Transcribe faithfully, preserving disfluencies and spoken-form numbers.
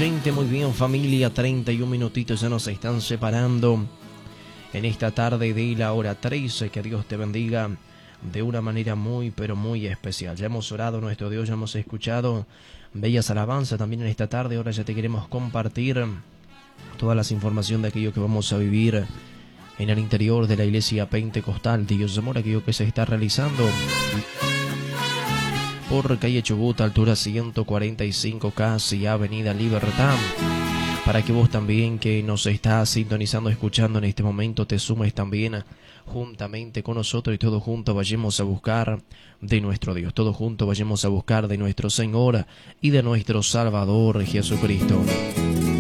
oyente, muy bien familia, treinta y un minutitos ya nos están separando en esta tarde de la hora trece. Que Dios te bendiga de una manera muy pero muy especial. Ya hemos orado a nuestro Dios, ya hemos escuchado bellas alabanzas también en esta tarde. Ahora ya te queremos compartir todas las informaciones de aquello que vamos a vivir en el interior de la iglesia pentecostal de Dios Amor, aquello que se está realizando por calle Chubut, altura ciento cuarenta y cinco, casi Avenida Libertad. Para que vos también, que nos estás sintonizando, escuchando en este momento, te sumes también juntamente con nosotros y todos juntos vayamos a buscar de nuestro Dios. Todos juntos vayamos a buscar de nuestro Señor y de nuestro Salvador Jesucristo.